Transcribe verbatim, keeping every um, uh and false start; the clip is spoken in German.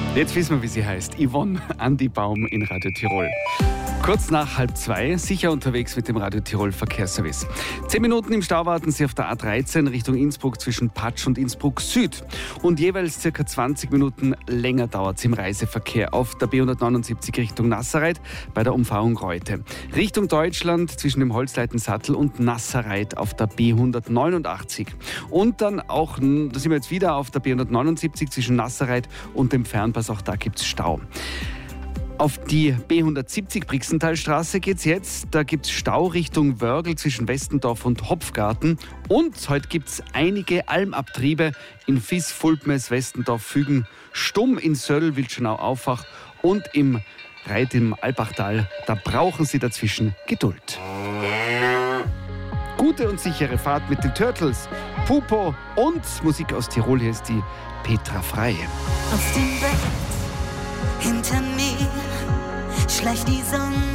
Jetzt wissen wir, wie sie heißt. Yvonne Andi Baum in Radio Tirol. Kurz nach halb zwei, sicher unterwegs mit dem Radio Tirol Verkehrsservice. Zehn Minuten im Stau warten Sie auf der A dreizehn Richtung Innsbruck zwischen Patsch und Innsbruck Süd. Und jeweils circa zwanzig Minuten länger dauert es im Reiseverkehr auf der B hundertneunundsiebzig Richtung Nasserreit bei der Umfahrung Reute. Richtung Deutschland zwischen dem Holzleitensattel und Nasserreit auf der B hundertneunundachtzig. Und dann auch, da sind wir jetzt wieder auf der B hundertneunundsiebzig zwischen Nasserreit und dem Fernpass, auch da gibt es Stau. Auf die B hundertsiebzig Brixentalstraße geht's jetzt. Da gibt's Stau Richtung Wörgl zwischen Westendorf und Hopfgarten. Und heute gibt's einige Almabtriebe in Viss, Fulpmes, Westendorf, Fügen, Stumm in Söll, Wildschönau-Auffach und im Reit im Albachtal. Da brauchen Sie dazwischen Geduld. Gute und sichere Fahrt mit den Turtles, Pupo und Musik aus Tirol. Hier ist die Petra Frey. Auf dem Bett hinter mir schleicht die Sonne